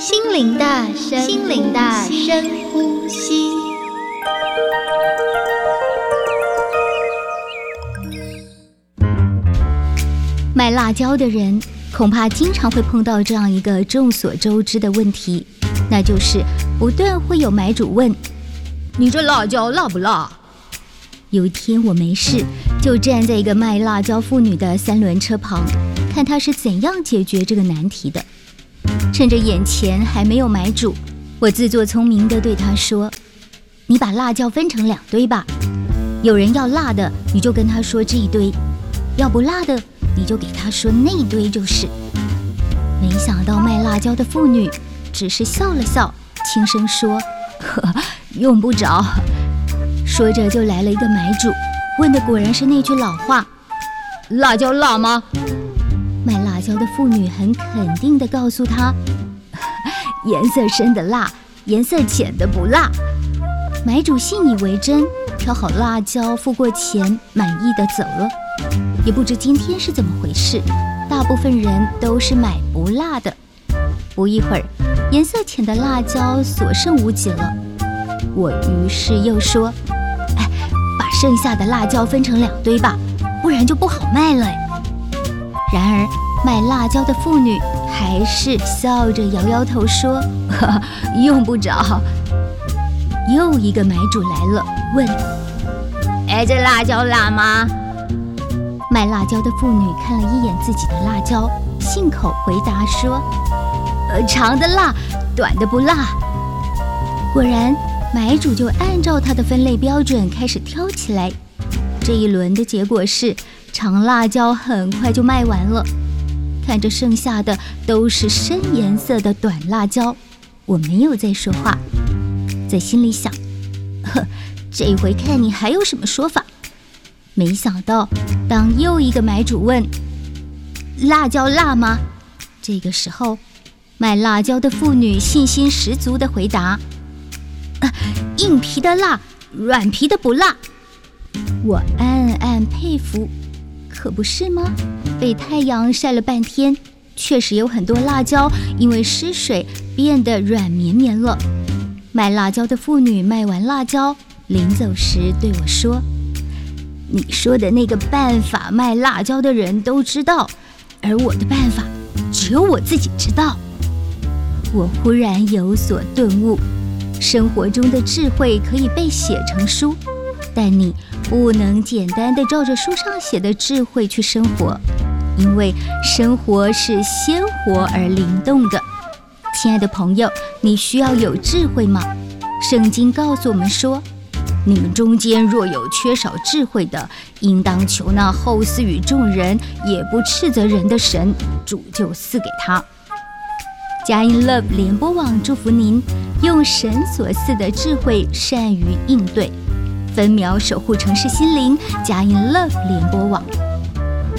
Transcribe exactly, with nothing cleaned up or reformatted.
心灵的深心灵的深呼吸。卖辣椒的人恐怕经常会碰到这样一个众所周知的问题，那就是不断会有买主问：你这辣椒辣不辣？有一天我没事，就站在一个卖辣椒妇女的三轮车旁，看她是怎样解决这个难题的。趁着眼前还没有买主，我自作聪明地对她说：你把辣椒分成两堆吧，有人要辣的，你就跟他说这一堆，要不辣的你就给他说那一堆就是。没想到卖辣椒的妇女只是笑了笑，轻声说：呵，用不着。说着就来了一个买主，问的果然是那句老话：辣椒辣吗？卖辣椒的妇女很肯定地告诉他：颜色深的辣，颜色浅的不辣。买主信以为真，挑好辣椒，付过钱，满意地走了。也不知今天是怎么回事，大部分人都是买不辣的。不一会儿，颜色浅的辣椒所剩无几了。我于是又说：哎，把剩下的辣椒分成两堆吧，不然就不好卖了。然而卖辣椒的妇女还是笑着摇摇头说：呵呵，用不着。又一个买主来了，问：哎，这辣椒辣吗？卖辣椒的妇女看了一眼自己的辣椒，信口回答说：呃，长的辣，短的不辣。果然买主就按照他的分类标准开始挑起来。这一轮的结果是，长辣椒很快就卖完了。看着剩下的都是深颜色的短辣椒，我没有再说话，在心里想：呵，这回看你还有什么说法。没想到当又一个买主问：辣椒辣吗？这个时候卖辣椒的妇女信心十足地回答：啊，硬皮的辣，软皮的不辣。我暗暗佩服，可不是吗？被太阳晒了半天，确实有很多辣椒因为失水变得软绵绵了。卖辣椒的妇女卖完辣椒，临走时对我说：你说的那个办法卖辣椒的人都知道，而我的办法只有我自己知道。我忽然有所顿悟，生活中的智慧可以被写成书，但你不能简单地照着书上写的智慧去生活，因为生活是鲜活而灵动的。亲爱的朋友，你需要有智慧吗？圣经告诉我们说，你们中间若有缺少智慧的，应当求那厚赐与众人也不斥责人的神，主就赐给他。佳音 Love 联播网祝福您，用神所赐的智慧善于应对，分秒守护城市心灵。佳音 Love 联播网。